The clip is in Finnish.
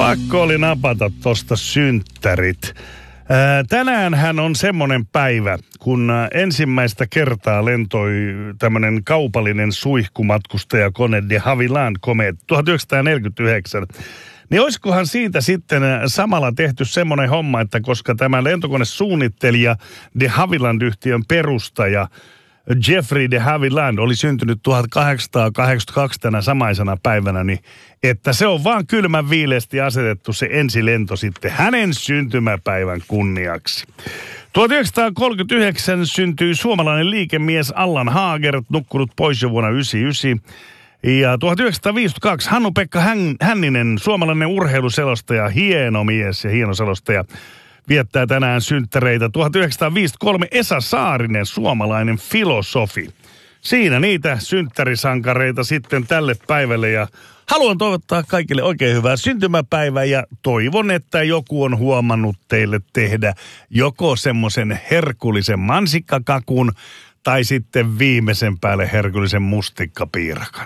Pakko oli napata tosta synttärit. Tänäänhän on semmoinen päivä, kun ensimmäistä kertaa lentoi tämmöinen kaupallinen suihkumatkustajakone de Havilland Comet 1949. Niin olisikohan siitä sitten samalla tehty semmoinen homma, että koska tämä lentokonesuunnittelija de Havilland-yhtiön perustaja Jeffrey de Havilland oli syntynyt 1882 tänä samaisena päivänä, niin että se on vaan kylmän viileästi asetettu se ensilento sitten hänen syntymäpäivän kunniaksi. 1939 syntyi suomalainen liikemies Allan Haager, nukkunut pois jo vuonna 1999. Ja 1952 Hannu-Pekka Hänninen, suomalainen urheiluselostaja, hieno mies ja hieno selostaja, viettää tänään synttäreitä. 1953 Esa Saarinen, suomalainen filosofi. Siinä niitä synttärisankareita sitten tälle päivälle ja haluan toivottaa kaikille oikein hyvää syntymäpäivää ja toivon, että joku on huomannut teille tehdä joko semmoisen herkullisen mansikkakakun tai sitten viimeisen päälle herkullisen mustikkapiirakan.